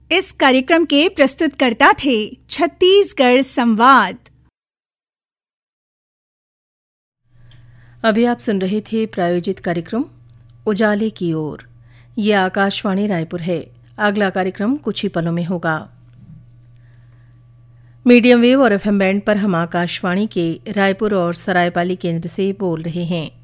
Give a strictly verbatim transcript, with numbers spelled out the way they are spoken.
इस कार्यक्रम के प्रस्तुतकर्ता थे छत्तीसगढ़ संवाद। अभी आप सुन रहे थे प्रायोजित कार्यक्रम उजाले की ओर। ये आकाशवाणी रायपुर है। अगला कार्यक्रम कुछ ही पलों में होगा। मीडियम वेव और एफएम बैंड पर हम आकाशवाणी के रायपुर और सरायपाली केंद्र से बोल रहे हैं।